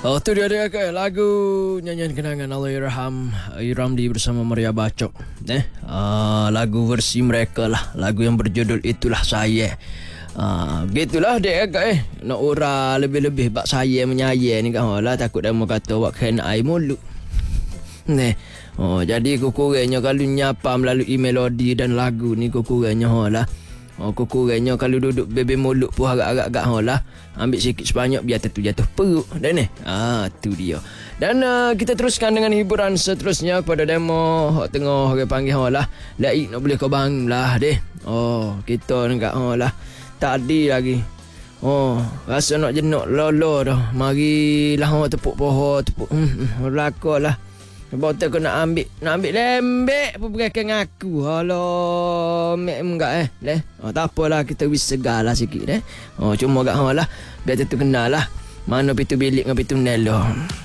Oh, tu dia ke lagu nyanyian kenangan Allahyarham Ramli bersama Maria Bacok. Lagu versi mereka lah, lagu yang berjudul Itulah Saya. Begitulah dek nak ura lebih-lebih bak saya menyayang ni kan lah, takut dia mau kata wak kena ai mulut. Jadi kukurangnya kalau nyapa melalui melodi dan lagu ni kukurangnya lah. Kukurangnya kalau duduk bebe mulut pun agak-agak lah. Ambil sikit sebanyak biar jatuh perut dah ni. Tu dia. Dan kita teruskan dengan hiburan seterusnya kepada demo hak tengah orang panggil lah. Laik nak boleh kau bang lah deh. Kita dekat lah. Tadi lagi. Rasa nak jenuk lolo dah. Marilah tepuk pohon, tepuk lakolah. Botol aku nak ambil lembek pun berkaitan dengan aku. Alah, mek enggak leh. Tak apalah, kita bisa segarlah sikit cuma agak lah biar tentu kenal lah mana pintu bilik dengan pintu menelo.